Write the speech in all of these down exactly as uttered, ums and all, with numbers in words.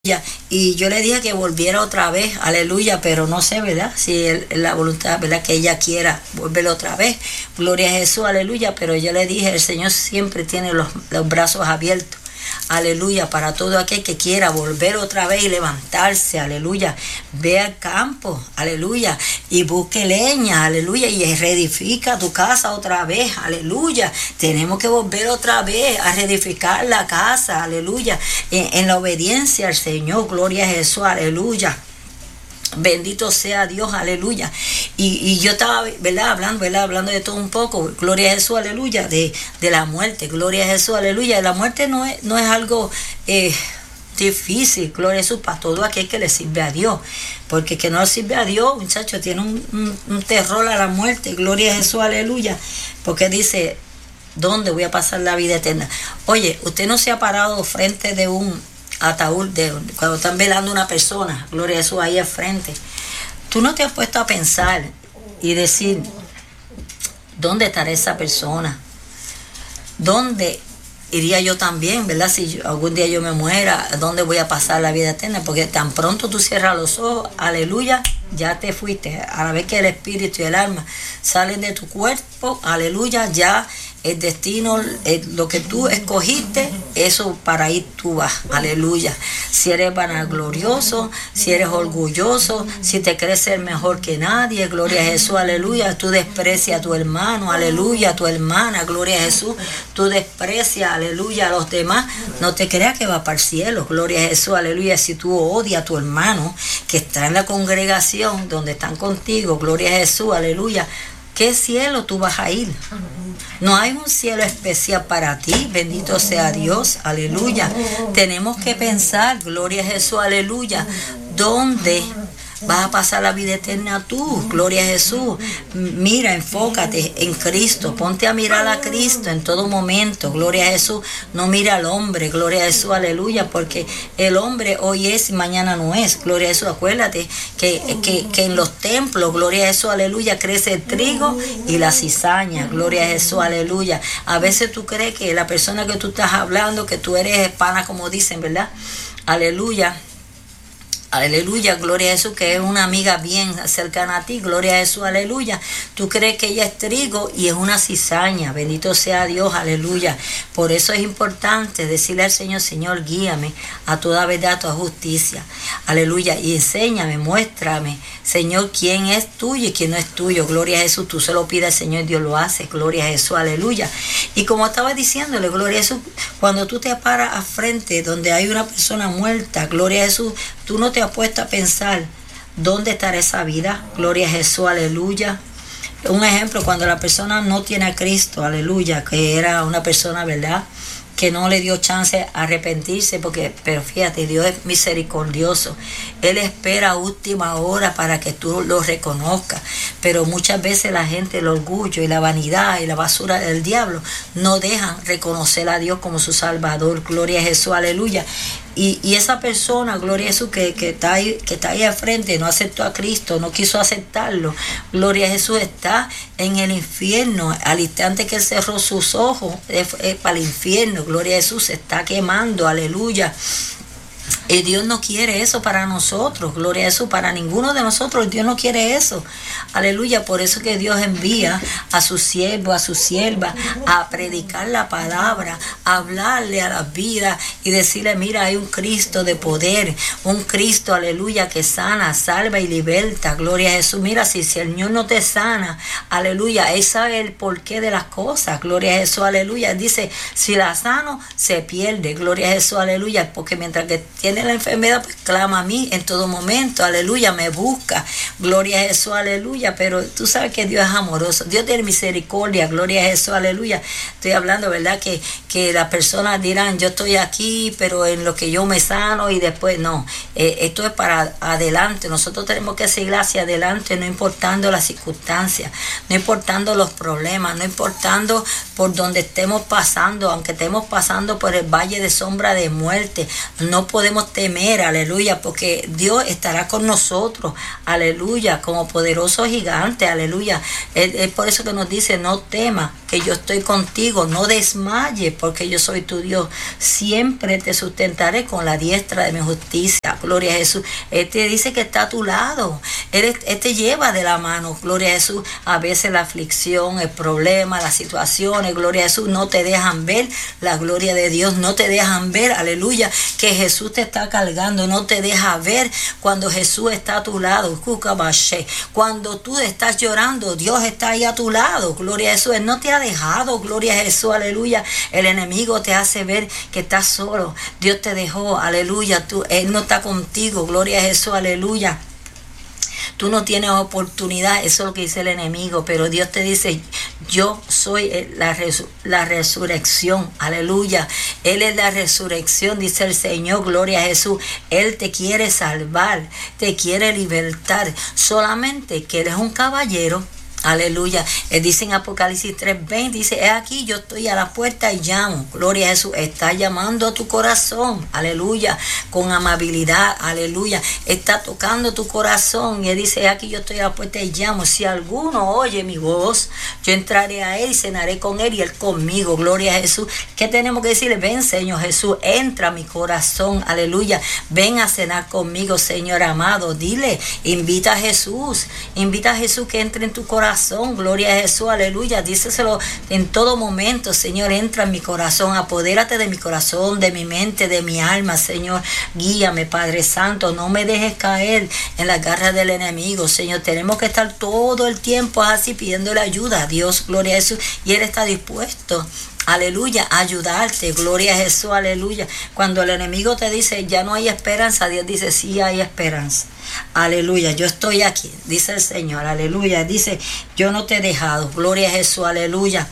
Y yo le dije que volviera otra vez, aleluya, pero no sé, ¿verdad? Si es la voluntad, ¿verdad? Que ella quiera volver otra vez, gloria a Jesús, aleluya, pero yo le dije, el Señor siempre tiene los, los brazos abiertos, aleluya, para todo aquel que quiera volver otra vez y levantarse, aleluya, ve al campo, aleluya, y busque leña, aleluya, y reedifica tu casa otra vez, aleluya. Tenemos que volver otra vez a reedificar la casa, aleluya, en, en la obediencia al Señor, gloria a Jesús, aleluya. Bendito sea Dios, aleluya. Y, y yo estaba, ¿verdad? Hablando, ¿verdad? Hablando de todo un poco, gloria a Jesús, aleluya, de, de la muerte, gloria a Jesús, aleluya. La muerte no es, no es algo eh, difícil, gloria a Jesús, para todo aquel que le sirve a Dios. Porque que no le sirve a Dios, muchacho, tiene un, un, un terror a la muerte, gloria a Jesús, aleluya. Porque dice, ¿dónde voy a pasar la vida eterna? Oye, usted no se ha parado frente de un ataúd, de, cuando están velando a una persona, gloria a Jesús, ahí al frente. Tú no te has puesto a pensar y decir, ¿dónde estará esa persona? ¿Dónde iría yo también, verdad? Si yo, algún día yo me muera, ¿dónde voy a pasar la vida eterna? Porque tan pronto tú cierras los ojos, aleluya, ya te fuiste. A la vez que el espíritu y el alma salen de tu cuerpo, aleluya, ya el destino, el, lo que tú escogiste, eso para ahí tú vas, aleluya. Si eres vanaglorioso, si eres orgulloso, si te crees ser mejor que nadie, gloria a Jesús, aleluya. Tú desprecias a tu hermano, aleluya, a tu hermana, gloria a Jesús. Tú desprecias, aleluya, a los demás. No te creas que va para el cielo, gloria a Jesús, aleluya. Si tú odias a tu hermano que está en la congregación donde están contigo, gloria a Jesús, aleluya. ¿Qué cielo tú vas a ir? No hay un cielo especial para ti, bendito sea Dios, aleluya. Tenemos que pensar, gloria a Jesús, aleluya, ¿dónde vas a pasar la vida eterna tú? Gloria a Jesús. Mira, enfócate en Cristo. Ponte a mirar a Cristo en todo momento. Gloria a Jesús. No mira al hombre. Gloria a Jesús. Aleluya. Porque el hombre hoy es y mañana no es. Gloria a Jesús. Acuérdate que, que, que en los templos, gloria a Jesús, aleluya, crece el trigo y la cizaña. Gloria a Jesús. Aleluya. A veces tú crees que la persona que tú estás hablando, que tú eres pana, como dicen, ¿verdad? Aleluya. Aleluya, gloria a Jesús, que es una amiga bien cercana a ti, gloria a Jesús, aleluya. Tú crees que ella es trigo y es una cizaña, bendito sea Dios, aleluya. Por eso es importante decirle al Señor, Señor, guíame a toda verdad, a toda justicia, aleluya. Y enséñame, muéstrame, Señor, quién es tuyo y quién no es tuyo, gloria a Jesús. Tú se lo pides al Señor, Dios lo hace, gloria a Jesús, aleluya. Y como estaba diciéndole, gloria a Jesús, cuando tú te paras a frente donde hay una persona muerta, gloria a Jesús, tú no te has puesto a pensar dónde estará esa vida, gloria a Jesús, aleluya. Un ejemplo, cuando la persona no tiene a Cristo, aleluya, que era una persona, ¿verdad?, que no le dio chance a arrepentirse, porque, pero fíjate, Dios es misericordioso. Él espera a última hora para que tú lo reconozcas. Pero muchas veces la gente, el orgullo y la vanidad y la basura del diablo no dejan reconocer a Dios como su Salvador. Gloria a Jesús, aleluya. Y, y esa persona, gloria a Jesús, que, que, está ahí, que está ahí al frente, no aceptó a Cristo, no quiso aceptarlo, gloria a Jesús, está en el infierno. Al instante que él cerró sus ojos, es, es para el infierno, gloria a Jesús, se está quemando, aleluya. Y Dios no quiere eso para nosotros, gloria a Jesús, para ninguno de nosotros. Dios no quiere eso, aleluya. Por eso que Dios envía a su siervo, a su sierva, a predicar la palabra, a hablarle a las vidas y decirle, mira, hay un Cristo de poder, un Cristo, aleluya, que sana, salva y liberta, gloria a Jesús. Mira, si, si el Señor no te sana, aleluya, Él sabe el porqué de las cosas, gloria a Jesús, aleluya. Él dice, si la sano, se pierde, gloria a Jesús, aleluya, porque mientras que tiene la enfermedad, pues clama a mí en todo momento, aleluya, me busca, gloria a Jesús, aleluya. Pero tú sabes que Dios es amoroso, Dios tiene misericordia, gloria a Jesús, aleluya. Estoy hablando, ¿verdad?, que, que las personas dirán, yo estoy aquí, pero en lo que yo me sano, y después no. Eh, esto es para adelante. Nosotros tenemos que seguir hacia adelante, no importando las circunstancias, no importando los problemas, no importando por donde estemos pasando, aunque estemos pasando por el valle de sombra de muerte, no podemos temer, aleluya, porque Dios estará con nosotros, aleluya, como poderoso gigante, aleluya. Es, es por eso que nos dice, no temas, que yo estoy contigo, no desmayes, porque yo soy tu Dios, siempre te sustentaré con la diestra de mi justicia, gloria a Jesús. Él te dice que está a tu lado, Él, Él te lleva de la mano, gloria a Jesús. A veces la aflicción, el problema, las situaciones, gloria a Jesús, no te dejan ver la gloria de Dios, no te dejan ver, aleluya, que Jesús te está cargando, no te deja ver cuando Jesús está a tu lado, cuando tú estás llorando, Dios está ahí a tu lado, gloria a Jesús. Él no te ha dejado, gloria a Jesús, aleluya. El enemigo te hace ver que estás solo, Dios te dejó, aleluya, tú, Él no está contigo, gloria a Jesús, aleluya. Tú no tienes oportunidad, eso es lo que dice el enemigo, pero Dios te dice, yo soy la, resur- la resurrección, aleluya. Él es la resurrección, dice el Señor, gloria a Jesús. Él te quiere salvar, te quiere libertar, solamente que Él es un caballero. Aleluya. Él dice en Apocalipsis tres veinte, dice, he aquí, yo estoy a la puerta y llamo. Gloria a Jesús. Está llamando a tu corazón. Aleluya. Con amabilidad. Aleluya. Está tocando tu corazón. Y Él dice, he aquí, yo estoy a la puerta y llamo. Si alguno oye mi voz, yo entraré a Él y cenaré con Él y Él conmigo. Gloria a Jesús. ¿Qué tenemos que decirle? Ven, Señor Jesús. Entra a mi corazón. Aleluya. Ven a cenar conmigo, Señor amado. Dile, invita a Jesús. Invita a Jesús que entre en tu corazón. Gloria a Jesús, aleluya. Díceselo en todo momento, Señor, entra en mi corazón, apodérate de mi corazón, de mi mente, de mi alma, Señor. Guíame, Padre Santo, no me dejes caer en las garras del enemigo, Señor. Tenemos que estar todo el tiempo así pidiéndole ayuda a Dios, gloria a Jesús, y Él está dispuesto, aleluya, a ayudarte, gloria a Jesús, aleluya. Cuando el enemigo te dice ya no hay esperanza, Dios dice sí hay esperanza. Aleluya, yo estoy aquí, dice el Señor, aleluya, dice, yo no te he dejado, gloria a Jesús, aleluya.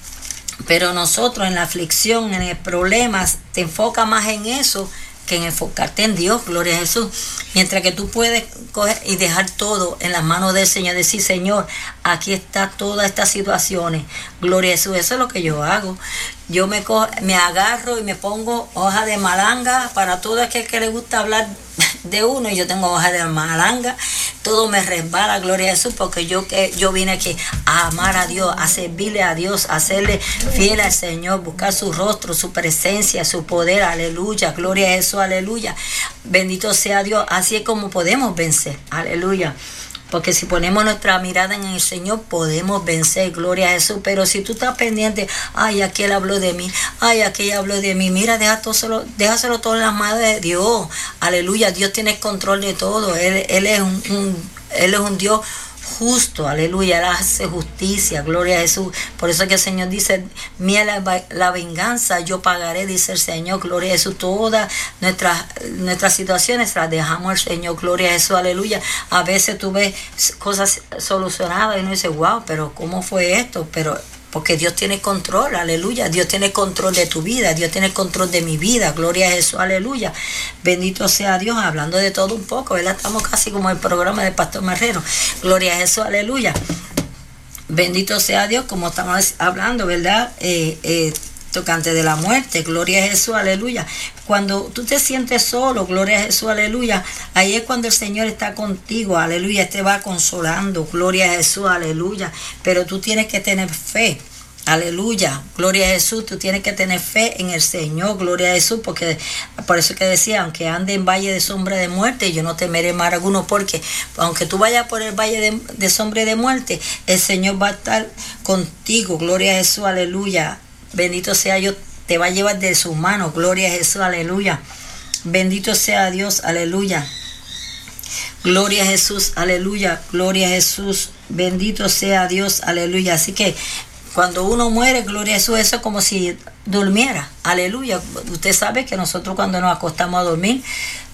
Pero nosotros en la aflicción, en el problema, te enfocas más en eso que en enfocarte en Dios, gloria a Jesús. Mientras que tú puedes coger y dejar todo en las manos del Señor, decir, Señor, aquí está todas estas situaciones, gloria a Jesús. Eso es lo que yo hago. Yo me, cojo, me agarro y me pongo hoja de malanga para todo aquel que le gusta hablar de uno. Yo tengo hoja de malanga, todo me resbala, gloria a Jesús, porque yo que yo vine aquí a amar a Dios, a servirle a Dios, a serle fiel al Señor, buscar su rostro, su presencia, su poder, aleluya, gloria a Jesús, aleluya. Bendito sea Dios, así es como podemos vencer, aleluya. Porque si ponemos nuestra mirada en el Señor, podemos vencer, gloria a Jesús. Pero si tú estás pendiente, ay, aquel habló de mí, ay, aquella habló de mí, mira, deja todo solo, déjaselo todo en las manos de Dios. Aleluya, Dios tiene el control de todo. Él, él, es, un, un, él es un Dios justo, aleluya, Él hace justicia, gloria a Jesús. Por eso que el Señor dice, mía la, la venganza, yo pagaré, dice el Señor, gloria a Jesús. Todas nuestras, nuestras situaciones las dejamos al Señor, gloria a Jesús, aleluya. A veces tú ves cosas solucionadas y uno dice, wow, pero ¿cómo fue esto? Pero porque Dios tiene control, aleluya. Dios tiene control de tu vida, Dios tiene control de mi vida, gloria a Jesús, aleluya. Bendito sea Dios, hablando de todo un poco, ¿verdad? Estamos casi como el programa del Pastor Marrero, gloria a Jesús, aleluya. Bendito sea Dios, como estamos hablando, ¿verdad? Eh, eh, tocante de la muerte, gloria a Jesús, aleluya. Cuando tú te sientes solo, gloria a Jesús, aleluya, ahí es cuando el Señor está contigo, aleluya, te va consolando, gloria a Jesús, aleluya. Pero tú tienes que tener fe, aleluya, gloria a Jesús. Tú tienes que tener fe en el Señor, gloria a Jesús, porque por eso que decía, aunque ande en valle de sombra de muerte, yo no temeré mal alguno, porque aunque tú vayas por el valle de, de sombra de muerte, el Señor va a estar contigo, gloria a Jesús, aleluya. Bendito sea Dios, te va a llevar de su mano, gloria a Jesús, aleluya. Bendito sea Dios, aleluya. Gloria a Jesús, aleluya, gloria a Jesús, bendito sea Dios, aleluya. Así que cuando uno muere, gloria a Jesús, eso es como si durmiera, aleluya. Usted sabe que nosotros cuando nos acostamos a dormir,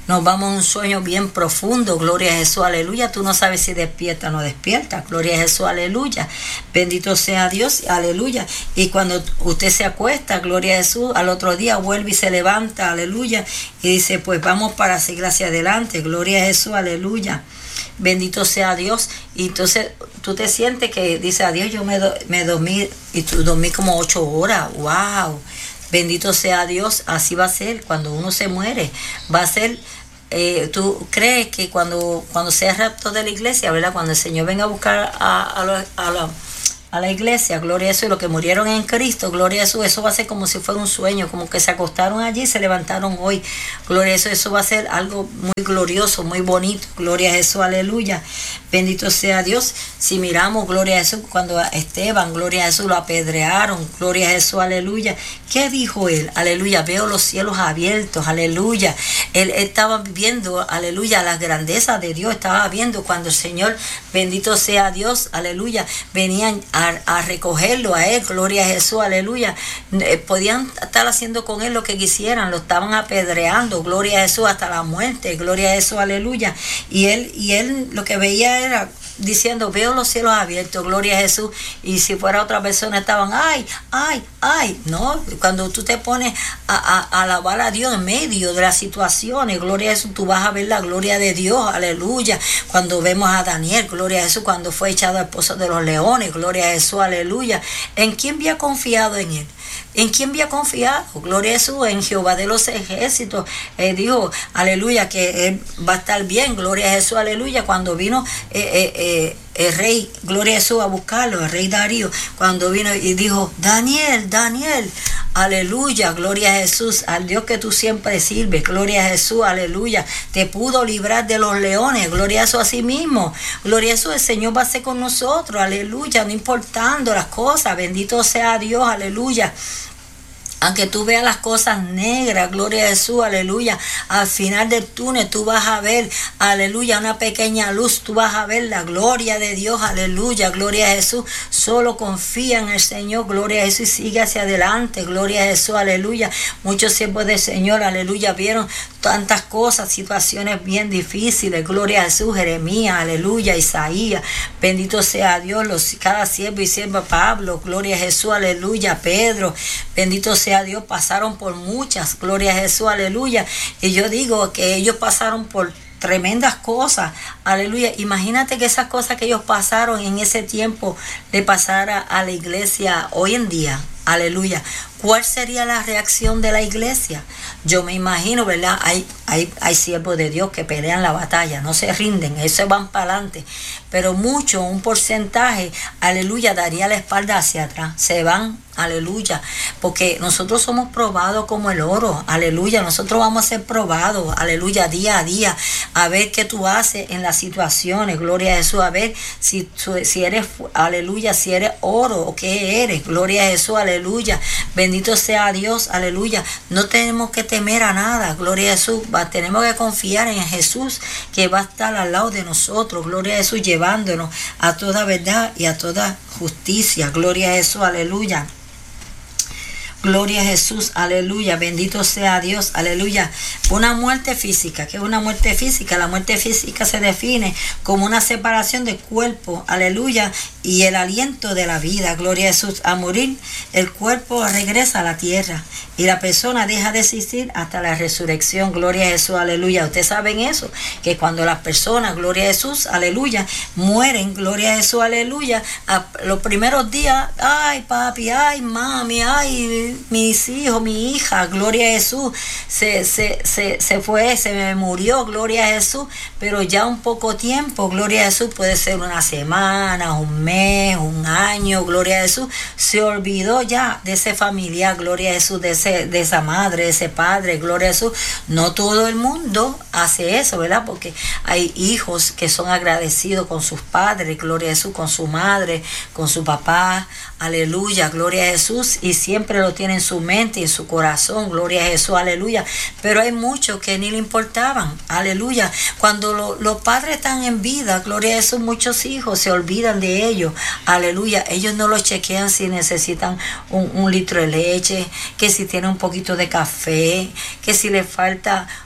nos vamos a un sueño bien profundo, gloria a Jesús, aleluya. Tú no sabes si despierta o no despierta, gloria a Jesús, aleluya. Bendito sea Dios, aleluya. Y cuando usted se acuesta, gloria a Jesús, al otro día vuelve y se levanta, aleluya. Y dice, pues vamos para seguir hacia adelante, gloria a Jesús, aleluya. Bendito sea Dios. Y entonces tú te sientes que dice, adiós, yo me, do, me dormí y tú dormí como ocho horas, wow. Bendito sea Dios, así va a ser cuando uno se muere. Va a ser, eh, tú crees que cuando, cuando sea rapto de la iglesia, ¿verdad? Cuando el Señor venga a buscar a, a, la, a, la, a la iglesia, gloria a Jesús, y los que murieron en Cristo, gloria a Jesús, eso va a ser como si fuera un sueño, como que se acostaron allí y se levantaron hoy. Gloria a Jesús, eso va a ser algo muy glorioso, muy bonito. Gloria a Jesús, aleluya. Bendito sea Dios. Si miramos, gloria a Jesús, cuando a Esteban, gloria a Jesús, lo apedrearon, gloria a Jesús, aleluya. ¿Qué dijo él? Aleluya, veo los cielos abiertos, aleluya. Él, él estaba viendo, aleluya, las grandezas de Dios, estaba viendo cuando el Señor, bendito sea Dios, aleluya, venían a, a recogerlo a él, gloria a Jesús, aleluya. Eh, podían estar haciendo con él lo que quisieran, lo estaban apedreando, gloria a Jesús, hasta la muerte, gloria a Jesús, aleluya. Y él, y él lo que veía era diciendo, veo los cielos abiertos, gloria a Jesús. Y si fuera otra persona estaban, ay, ay, ay, no. Cuando tú te pones a, a, a alabar a Dios en medio de las situaciones, gloria a Jesús, tú vas a ver la gloria de Dios, aleluya. Cuando vemos a Daniel, gloria a Jesús, cuando fue echado al pozo de los leones, gloria a Jesús, aleluya. ¿En quién había confiado en él? ¿En quién había confiado? Gloria a Jesús, en Jehová de los ejércitos. Él dijo, aleluya, que él va a estar bien, gloria a Jesús, aleluya. Cuando vino eh, eh, eh, el rey, gloria a Jesús, a buscarlo, el rey Darío, cuando vino y dijo, Daniel, Daniel, aleluya, gloria a Jesús, al Dios que tú siempre sirves, gloria a Jesús, aleluya, te pudo librar de los leones, gloria a Jesús, a sí mismo, gloria a Jesús, el Señor va a ser con nosotros, aleluya, no importando las cosas, bendito sea Dios, aleluya. Aunque tú veas las cosas negras, gloria a Jesús, aleluya, al final del túnel tú vas a ver, aleluya, una pequeña luz, tú vas a ver la gloria de Dios, aleluya, gloria a Jesús. Solo confía en el Señor, gloria a Jesús, y sigue hacia adelante, gloria a Jesús, aleluya. Muchos siervos del Señor, aleluya, vieron tantas cosas, situaciones bien difíciles, gloria a Jesús, Jeremías, aleluya, Isaías, bendito sea Dios, los, cada siervo y sierva, Pablo, gloria a Jesús, aleluya, Pedro, bendito sea Dios, pasaron por muchas, gloria a Jesús, aleluya. Y yo digo que ellos pasaron por tremendas cosas, aleluya. Imagínate que esas cosas que ellos pasaron en ese tiempo le pasara a la iglesia hoy en día, aleluya. ¿Cuál sería la reacción de la iglesia? Yo me imagino, ¿verdad? Hay, hay, hay siervos de Dios que pelean la batalla, no se rinden, eso van para adelante. Pero mucho, un porcentaje, aleluya, daría la espalda hacia atrás. Se van, aleluya. Porque nosotros somos probados como el oro, aleluya. Nosotros vamos a ser probados, aleluya, día a día. A ver qué tú haces en las situaciones, gloria a Jesús. A ver si, si eres, aleluya, si eres oro o qué eres, gloria a Jesús, aleluya. Bendito sea Dios, aleluya. No tenemos que temer a nada, gloria a Jesús. Va, tenemos que confiar en Jesús, que va a estar al lado de nosotros, gloria a Jesús, llevándonos a toda verdad y a toda justicia, gloria a Jesús, aleluya. Gloria a Jesús, aleluya, bendito sea Dios, aleluya. Una muerte física, ¿qué es una muerte física? La muerte física se define como una separación del cuerpo, aleluya, y el aliento de la vida, gloria a Jesús. A morir, el cuerpo regresa a la tierra y la persona deja de existir hasta la resurrección, gloria a Jesús, aleluya. Ustedes saben eso, que cuando las personas, gloria a Jesús, aleluya, mueren, gloria a Jesús, aleluya, a los primeros días, ay papi, ay mami, ay mis hijos, mi hija, gloria a Jesús, se, se, se, se fue, se me murió, gloria a Jesús, pero ya un poco tiempo, gloria a Jesús, puede ser una semana, un mes, un año, gloria a Jesús, se olvidó ya de ese familiar, gloria a Jesús, de, ese, de esa madre, de ese padre, gloria a Jesús. No todo el mundo hace eso, ¿verdad? Porque hay hijos que son agradecidos con sus padres, gloria a Jesús, con su madre, con su papá, aleluya, gloria a Jesús, y siempre lo tiene en su mente y en su corazón, gloria a Jesús, aleluya. Pero hay muchos que ni le importaban, aleluya. Cuando lo, los padres están en vida, gloria a Jesús, muchos hijos se olvidan de ellos, aleluya. Ellos no los chequean si necesitan un, un litro de leche, que si tienen un poquito de café, que si le falta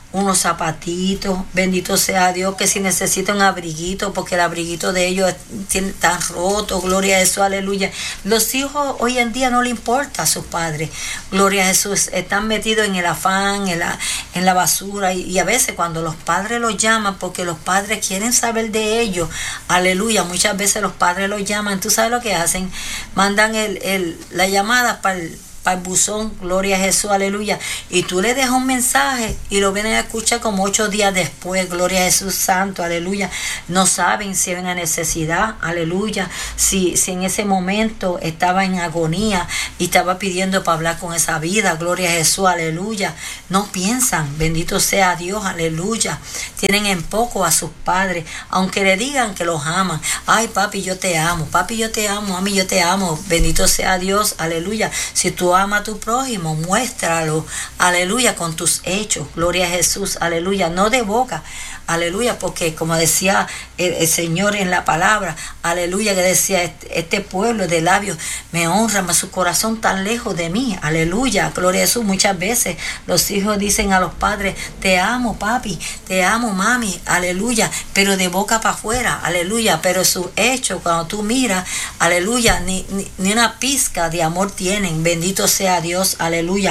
unos zapatitos, bendito sea Dios, que si necesita un abriguito, porque el abriguito de ellos tiene, está roto, gloria a Jesús, aleluya. Los hijos hoy en día no le importa a sus padres, gloria a Jesús, están metidos en el afán, en la, en la basura, y, y a veces cuando los padres los llaman, porque los padres quieren saber de ellos, aleluya, muchas veces los padres los llaman, tú sabes lo que hacen, mandan el, el, la llamada para el al buzón, gloria a Jesús, aleluya, y tú le dejas un mensaje y lo vienen a escuchar como ocho días después, gloria a Jesús santo, aleluya. No saben si hay una necesidad, aleluya, si, si en ese momento estaba en agonía y estaba pidiendo para hablar con esa vida, gloria a Jesús, aleluya. No piensan, bendito sea Dios, aleluya. Tienen en poco a sus padres, aunque le digan que los aman. Ay, papi, yo te amo, papi, yo te amo, mami, yo te amo, bendito sea Dios, aleluya. Si tú ama a tu prójimo, muéstralo, aleluya, con tus hechos, gloria a Jesús, aleluya, no de boca, aleluya, porque como decía el, el Señor en la palabra, aleluya, que decía, este, este pueblo de labios me honra, mas su corazón tan lejos de mí, aleluya, gloria a Jesús. Muchas veces los hijos dicen a los padres, te amo papi, te amo mami, aleluya, pero de boca para afuera, aleluya, pero sus hechos, cuando tú miras, aleluya, ni, ni, ni una pizca de amor tienen, bendito sea Dios, aleluya.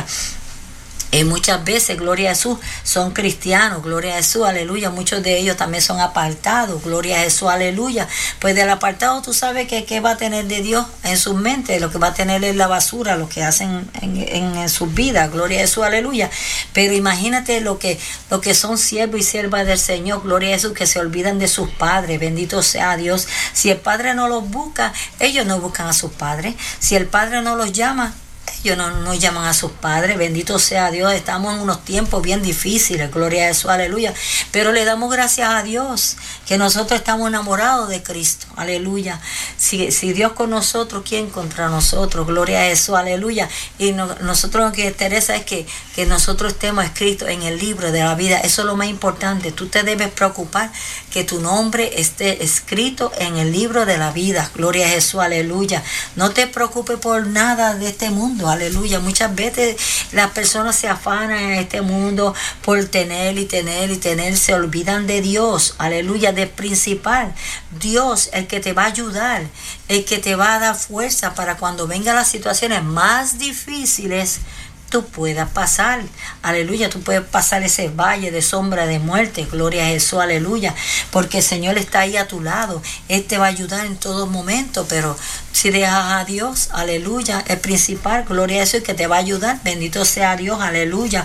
Y muchas veces, gloria a Jesús, son cristianos, gloria a Jesús, aleluya. Muchos de ellos también son apartados, gloria a Jesús, aleluya. Pues del apartado tú sabes que qué va a tener de Dios en sus mentes, lo que va a tener es la basura, lo que hacen en, en, en sus vidas, gloria a Jesús, aleluya. Pero imagínate lo que, lo que son siervos y siervas del Señor, gloria a Jesús, que se olvidan de sus padres, bendito sea Dios. Si el Padre no los busca, ellos no buscan a sus padres. Si el Padre no los llama, ellos no, no llaman a sus padres, bendito sea Dios. Estamos en unos tiempos bien difíciles, gloria a Jesús, aleluya, pero le damos gracias a Dios que nosotros estamos enamorados de Cristo, aleluya. Si, si Dios con nosotros, ¿quién contra nosotros? Gloria a Jesús, aleluya. Y no, nosotros lo que interesa es que, que nosotros estemos escritos en el libro de la vida. Eso es lo más importante. Tú te debes preocupar que tu nombre esté escrito en el libro de la vida, gloria a Jesús, aleluya. No te preocupes por nada de este mundo, aleluya. Muchas veces las personas se afanan en este mundo por tener y tener y tener, se olvidan de Dios, aleluya, del principal. Dios, el que te va a ayudar, el que te va a dar fuerza para cuando vengan las situaciones más difíciles, tú puedas pasar, aleluya, tú puedes pasar ese valle de sombra de muerte, gloria a Jesús, aleluya, porque el Señor está ahí a tu lado, Él te va a ayudar en todo momento, pero si dejas a Dios, aleluya, el principal, gloria a Jesús, que te va a ayudar, bendito sea Dios, aleluya.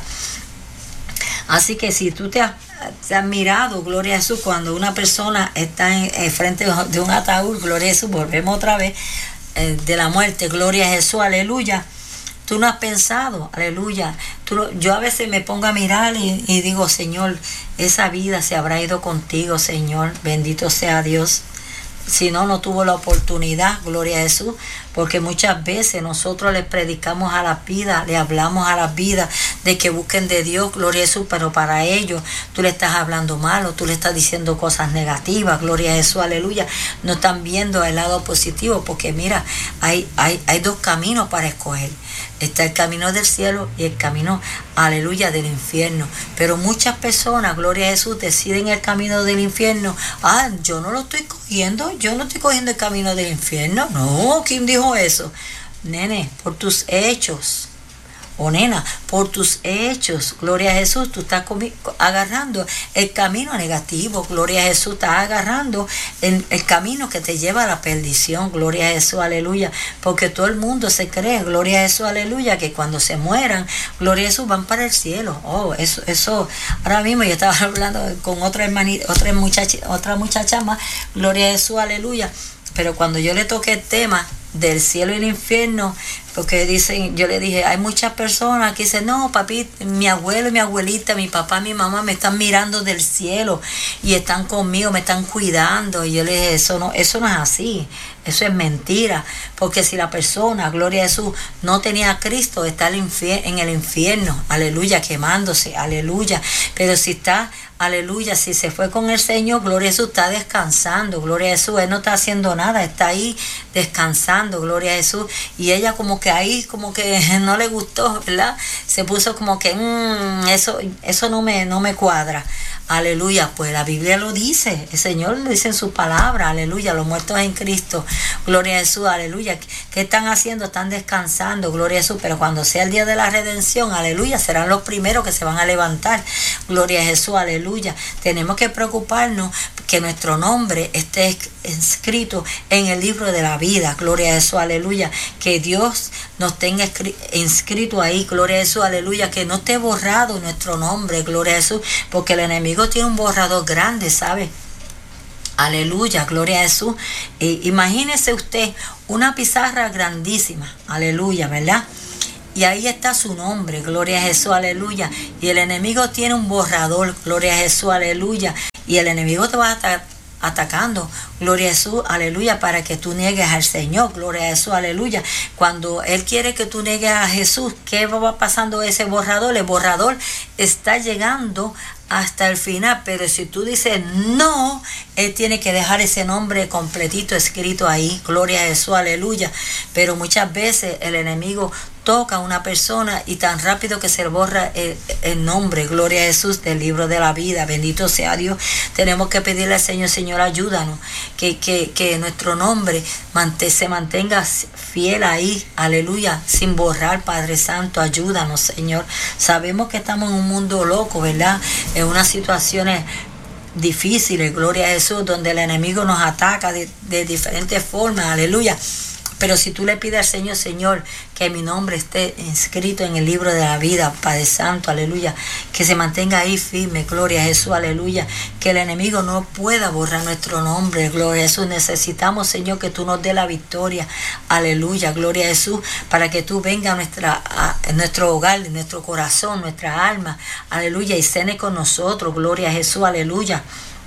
Así que si tú te has, te has mirado, gloria a Jesús, cuando una persona está en, en frente de un ataúd, gloria a Jesús, volvemos otra vez, eh, de la muerte, gloria a Jesús, aleluya. Tú no has pensado, aleluya. Tú, yo a veces me pongo a mirar y, y digo, Señor, esa vida se habrá ido contigo, Señor. Bendito sea Dios. Si no, no tuvo la oportunidad, gloria a Jesús, porque muchas veces nosotros les predicamos a las vidas, le hablamos a las vidas de que busquen de Dios, gloria a Jesús, pero para ellos tú le estás hablando malo, tú le estás diciendo cosas negativas, gloria a Jesús, aleluya. No están viendo el lado positivo, porque mira, hay, hay, hay dos caminos para escoger. Está el camino del cielo y el camino, aleluya, del infierno. Pero muchas personas, gloria a Jesús, deciden el camino del infierno. Ah, yo no lo estoy cogiendo, yo no estoy cogiendo el camino del infierno. No, ¿quién dijo eso? Nene, por tus hechos. O nena, por tus hechos, gloria a Jesús, tú estás agarrando el camino negativo, gloria a Jesús, estás agarrando el, el camino que te lleva a la perdición, gloria a Jesús, aleluya, porque todo el mundo se cree, gloria a Jesús, aleluya, que cuando se mueran, gloria a Jesús, van para el cielo. Oh, eso, eso, ahora mismo yo estaba hablando con otra hermanita, otra muchacha, otra muchacha más, gloria a Jesús, aleluya, pero cuando yo le toqué el tema del cielo y el infierno, porque dicen, yo le dije, hay muchas personas que dicen, no, papi, mi abuelo y mi abuelita, mi papá, mi mamá me están mirando del cielo y están conmigo, me están cuidando. Y yo le dije, eso no, eso no es así, eso es mentira, porque si la persona, gloria a Jesús, no tenía a Cristo, está en el infierno, aleluya, quemándose, aleluya, pero si está, aleluya, si se fue con el Señor, gloria a Jesús, está descansando, gloria a Jesús, Él no está haciendo nada, está ahí descansando, gloria a Jesús, y ella como que ahí, como que no le gustó, ¿verdad? Se puso como que, mmm, eso, eso no me, no me cuadra. Aleluya, pues la Biblia lo dice, el Señor lo dice en su palabra, aleluya, los muertos en Cristo, gloria a Jesús, aleluya. ¿Qué están haciendo? Están descansando, gloria a Jesús, pero cuando sea el día de la redención, aleluya, serán los primeros que se van a levantar, gloria a Jesús, aleluya. Tenemos que preocuparnos que nuestro nombre esté escrito en el libro de la vida, gloria a Jesús, aleluya, que Dios nos tenga inscrito ahí, gloria a Jesús, aleluya, que no esté borrado nuestro nombre, gloria a Jesús, porque el enemigo tiene un borrador grande, ¿sabe? Aleluya, gloria a Jesús. Eh, imagínese usted una pizarra grandísima, aleluya, ¿verdad? Y ahí está su nombre, gloria a Jesús, aleluya. Y el enemigo tiene un borrador, gloria a Jesús, aleluya. Y el enemigo te va a estar atacando, gloria a Jesús, aleluya, para que tú niegues al Señor, gloria a Jesús, aleluya. Cuando Él quiere que tú niegues a Jesús, ¿qué va pasando ese borrador? El borrador está llegando hasta el final, pero si tú dices no, Él tiene que dejar ese nombre completito escrito ahí, gloria a Jesús, aleluya. Pero muchas veces el enemigo toca a una persona y tan rápido que se borra el, el nombre, gloria a Jesús, del libro de la vida, bendito sea Dios. Tenemos que pedirle al Señor, Señor, ayúdanos, que, que, que nuestro nombre mant- se mantenga fiel ahí, aleluya, sin borrar, Padre Santo, ayúdanos, Señor. Sabemos que estamos en un mundo loco, ¿verdad? En unas situaciones difíciles, gloria a Jesús, donde el enemigo nos ataca de, de diferentes formas, aleluya. Pero si tú le pides al Señor, Señor, que mi nombre esté inscrito en el libro de la vida, Padre Santo, aleluya, que se mantenga ahí firme, gloria a Jesús, aleluya, que el enemigo no pueda borrar nuestro nombre, gloria a Jesús. Necesitamos, Señor, que tú nos dé la victoria, aleluya, gloria a Jesús, para que tú vengas a, nuestra, a, a nuestro hogar, en nuestro corazón, nuestra alma, aleluya, y cene con nosotros, gloria a Jesús, aleluya.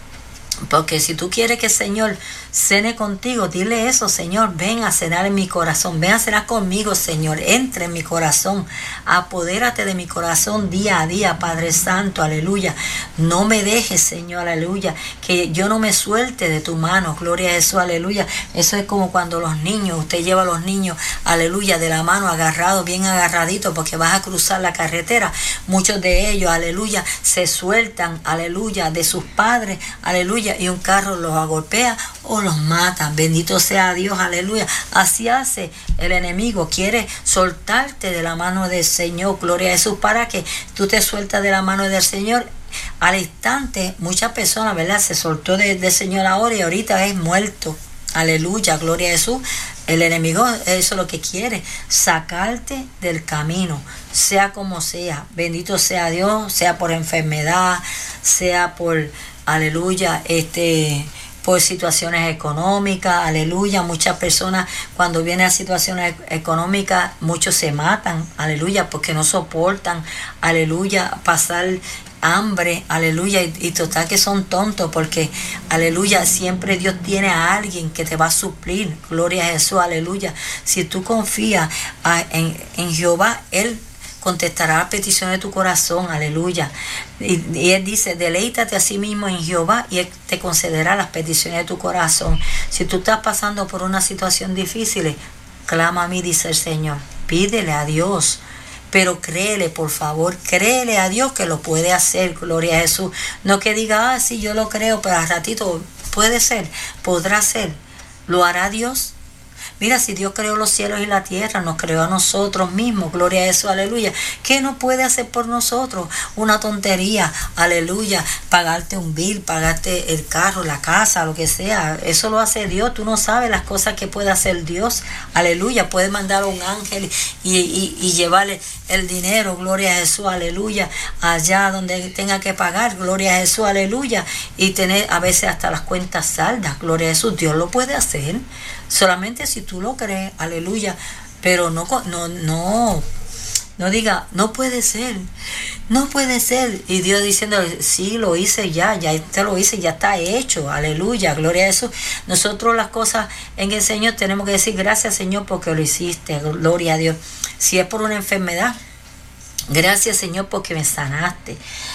Porque si tú quieres que el Señor cene contigo, dile eso, Señor, ven a cenar en mi corazón, ven a cenar conmigo, Señor, entra en mi corazón, apodérate de mi corazón día a día, Padre Santo, aleluya. No me dejes, Señor, aleluya, que yo no me suelte de tu mano, gloria a Jesús, aleluya. Eso es como cuando los niños, usted lleva a los niños, aleluya, de la mano agarrados, bien agarraditos, porque vas a cruzar la carretera. Muchos de ellos, aleluya, se sueltan, aleluya, de sus padres, aleluya, y un carro los agolpea o los mata. Bendito sea Dios, aleluya. Así hace el enemigo, quiere soltarte de la mano del Señor, gloria a Jesús, para que tú te sueltas de la mano del Señor. Al instante, muchas personas, ¿verdad?, se soltó de- del Señor ahora y ahorita es muerto. Aleluya, gloria a Jesús. El enemigo, eso es lo que quiere, sacarte del camino, sea como sea. Bendito sea Dios, sea por enfermedad, sea por, aleluya, este, por situaciones económicas, aleluya. Muchas personas cuando vienen a situaciones económicas, muchos se matan, aleluya, porque no soportan, aleluya, pasar hambre, aleluya, y, y total que son tontos, porque, aleluya, siempre Dios tiene a alguien que te va a suplir, gloria a Jesús, aleluya. Si tú confías a, en, en Jehová, Él contestará la petición de tu corazón, aleluya. Y, y Él dice, deleítate a sí mismo en Jehová y Él te concederá las peticiones de tu corazón. Si tú estás pasando por una situación difícil, clama a mí, dice el Señor, pídele a Dios. Pero créele, por favor, créele a Dios que lo puede hacer, gloria a Jesús. No que diga, ah, sí, yo lo creo, pero al ratito puede ser, podrá ser. ¿Lo hará Dios? Mira, si Dios creó los cielos y la tierra, nos creó a nosotros mismos, gloria a Jesús, aleluya. ¿Qué no puede hacer por nosotros? Una tontería, aleluya, pagarte un bill, pagarte el carro, la casa, lo que sea. Eso lo hace Dios. Tú no sabes las cosas que puede hacer Dios, aleluya. Puede mandar a un ángel y, y, y llevarle el dinero, gloria a Jesús, aleluya, allá donde tenga que pagar, gloria a Jesús, aleluya, y tener a veces hasta las cuentas saldas, gloria a Jesús. Dios lo puede hacer, solamente si tú lo crees, aleluya. Pero no, no, no, no diga, no puede ser, no puede ser. Y Dios diciendo, sí, lo hice ya, ya te lo hice, ya está hecho, aleluya, gloria a Jesús. Nosotros las cosas en el Señor tenemos que decir, gracias Señor porque lo hiciste, gloria a Dios. Si es por una enfermedad, gracias Señor porque me sanaste.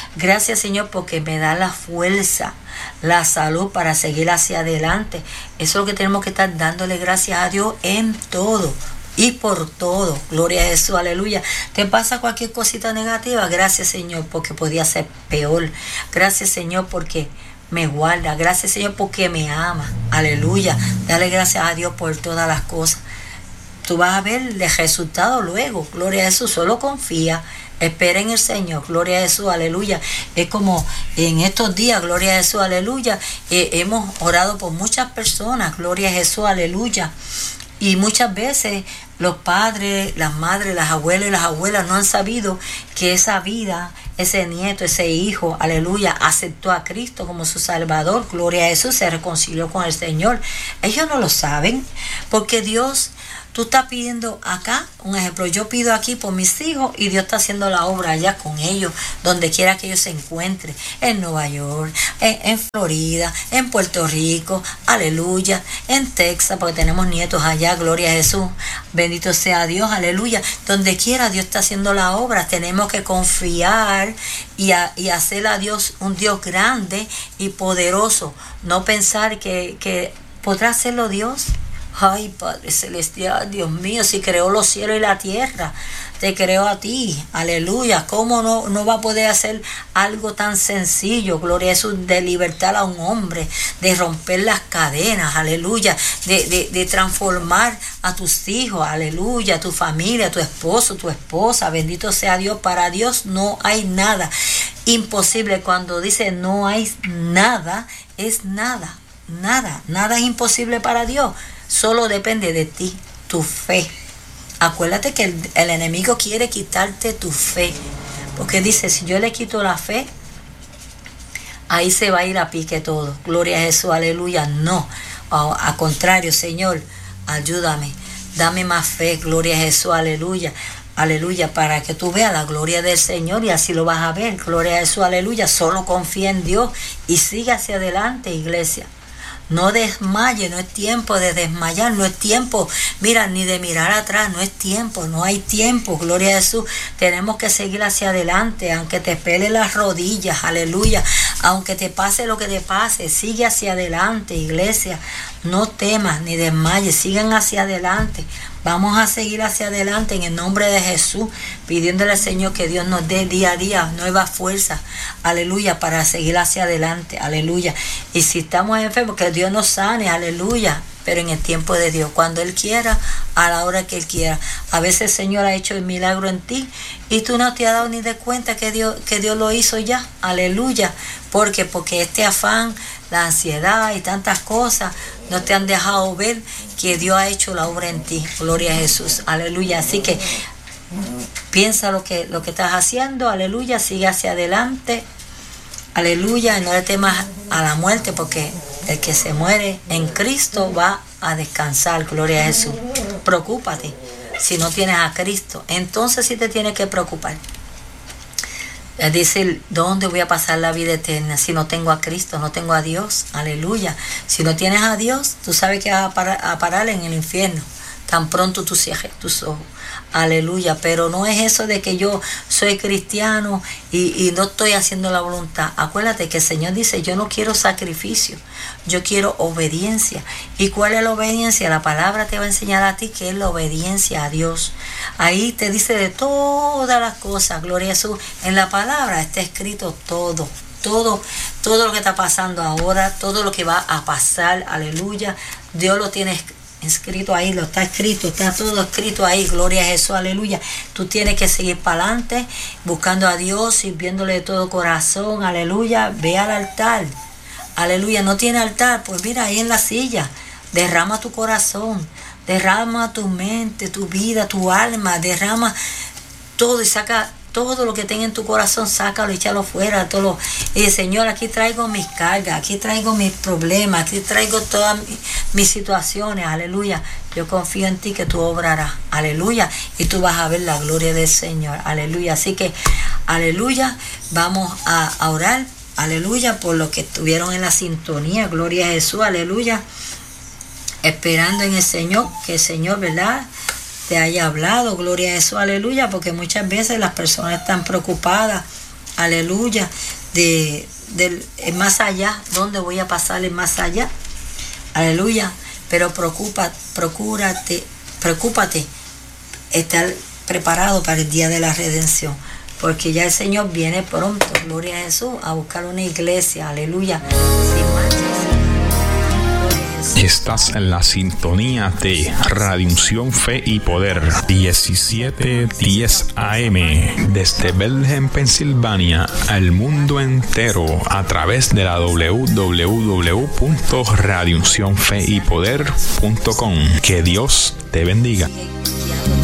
Gracias, Señor, porque me da la fuerza, la salud para seguir hacia adelante. Eso es lo que tenemos que estar dándole gracias a Dios en todo y por todo. Gloria a Jesús, aleluya. ¿Te pasa cualquier cosita negativa? Gracias, Señor, porque podía ser peor. Gracias, Señor, porque me guarda. Gracias, Señor, porque me ama. Aleluya. Dale gracias a Dios por todas las cosas. Tú vas a ver el resultado luego. Gloria a Jesús. Solo confía. Espera en el Señor. Gloria a Jesús. Aleluya. Es como en estos días. Gloria a Jesús. Aleluya. Eh, hemos orado por muchas personas. Gloria a Jesús. Aleluya. Y muchas veces los padres, las madres, las abuelas y las abuelas no han sabido que esa vida, ese nieto, ese hijo, aleluya, aceptó a Cristo como su Salvador. Gloria a Jesús, se reconcilió con el Señor. Ellos no lo saben, porque Dios, tú estás pidiendo acá, un ejemplo, yo pido aquí por mis hijos y Dios está haciendo la obra allá con ellos, donde quiera que ellos se encuentren, en Nueva York, en, en Florida, en Puerto Rico, aleluya, en Texas, porque tenemos nietos allá, gloria a Jesús, bendito sea Dios, aleluya, donde quiera Dios está haciendo la obra. Tenemos que confiar y, a, y hacer a Dios un Dios grande y poderoso, no pensar que, que podrá hacerlo Dios. Ay, Padre Celestial, Dios mío, si creó los cielos y la tierra, te creó a ti, aleluya. ¿Cómo no, no va a poder hacer algo tan sencillo, gloria a Jesús, de libertar a un hombre, de romper las cadenas, aleluya, de, de, de transformar a tus hijos, aleluya, a tu familia, a tu esposo, tu esposa, bendito sea Dios. Para Dios no hay nada imposible. Cuando dice no hay nada, es nada, nada, nada es imposible para Dios. Solo depende de ti, tu fe. Acuérdate que el, el enemigo quiere quitarte tu fe. Porque dice, si yo le quito la fe, ahí se va a ir a pique todo. Gloria a Jesús, aleluya. No, al contrario, Señor, ayúdame. Dame más fe, gloria a Jesús, aleluya. Aleluya, para que tú veas la gloria del Señor y así lo vas a ver. Gloria a Jesús, aleluya. Solo confía en Dios y sigue hacia adelante, iglesia. No desmaye, no es tiempo de desmayar, no es tiempo, mira, ni de mirar atrás, no es tiempo, no hay tiempo, gloria a Jesús. Tenemos que seguir hacia adelante, aunque te pele las rodillas, aleluya, aunque te pase lo que te pase, sigue hacia adelante, iglesia. No temas ni desmayes, sigan hacia adelante. Vamos a seguir hacia adelante en el nombre de Jesús, pidiéndole al Señor que Dios nos dé día a día nuevas fuerzas, aleluya, para seguir hacia adelante, aleluya. Y si estamos enfermos, que Dios nos sane, aleluya, pero en el tiempo de Dios, cuando Él quiera, a la hora que Él quiera. A veces el Señor ha hecho el milagro en ti y tú no te has dado ni de cuenta que Dios, que Dios lo hizo ya, aleluya. ¿Por qué? Porque este afán, la ansiedad y tantas cosas no te han dejado ver que Dios ha hecho la obra en ti. Gloria a Jesús, aleluya. Así que piensa lo que, lo que estás haciendo, aleluya, sigue hacia adelante, aleluya, y no le temas a la muerte, porque el que se muere en Cristo va a descansar, gloria a Jesús. Preocúpate si no tienes a Cristo, entonces sí te tienes que preocupar. Es decir, ¿dónde voy a pasar la vida eterna si no tengo a Cristo, no tengo a Dios? Aleluya. Si no tienes a Dios, tú sabes que vas a parar, a parar en el infierno. Tan pronto tú cierres tus ojos. Aleluya. Pero no es eso de que yo soy cristiano y, y no estoy haciendo la voluntad. Acuérdate que el Señor dice, yo no quiero sacrificio, yo quiero obediencia. ¿Y cuál es la obediencia? La palabra te va a enseñar a ti que es la obediencia a Dios. Ahí te dice de todas las cosas, gloria a Jesús. En la palabra está escrito todo. Todo, todo lo que está pasando ahora, todo lo que va a pasar, aleluya. Dios lo tiene escrito. Escrito ahí, lo está escrito, está todo escrito ahí, gloria a Jesús, aleluya. Tú tienes que seguir para adelante, buscando a Dios, sirviéndole de todo corazón, aleluya. Ve al altar, aleluya. No tiene altar, pues mira ahí en la silla, derrama tu corazón, derrama tu mente, tu vida, tu alma, derrama todo y saca todo lo que tenga en tu corazón, sácalo y échalo fuera. Todo lo, y dice, Señor, aquí traigo mis cargas, aquí traigo mis problemas, aquí traigo todas mis, mis situaciones, aleluya. Yo confío en ti que tú obrarás, aleluya, y tú vas a ver la gloria del Señor, aleluya. Así que, aleluya, vamos a, a orar, aleluya, por los que estuvieron en la sintonía, gloria a Jesús, aleluya, esperando en el Señor, que el Señor, ¿verdad?, te haya hablado, gloria a Jesús, aleluya, porque muchas veces las personas están preocupadas, aleluya, de, del el más allá, dónde voy a pasar el más allá, aleluya, pero preocupa, procúrate, preocúpate, estar preparado para el día de la redención, porque ya el Señor viene pronto, gloria a Jesús, a buscar una iglesia, aleluya, sin mancha. Estás en la sintonía de Radio Unción Fe y Poder diecisiete diez A M desde Bethlehem, Pensilvania, al mundo entero a través de la doble u doble u doble u punto radio unción fe y poder punto com. Que Dios te bendiga.